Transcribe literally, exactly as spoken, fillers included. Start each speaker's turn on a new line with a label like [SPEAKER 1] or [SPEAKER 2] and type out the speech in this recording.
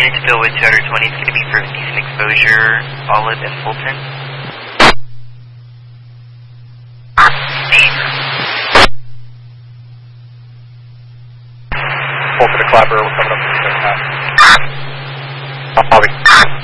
[SPEAKER 1] Unit still with two twenty, it's going to be for decent exposure, Olive and Fulton.
[SPEAKER 2] Fulton to Clapper, we're coming up to the second half. Bobby.